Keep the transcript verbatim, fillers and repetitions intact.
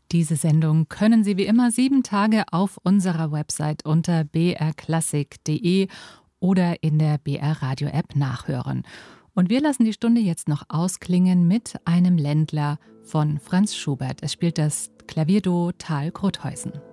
Diese Sendung können Sie wie immer sieben Tage auf unserer Website unter b r klassik punkt d e oder in der B R Radio App nachhören. Und wir lassen die Stunde jetzt noch ausklingen mit einem Ländler von Franz Schubert. Es spielt das Klavierduo Tal-Grothuysen.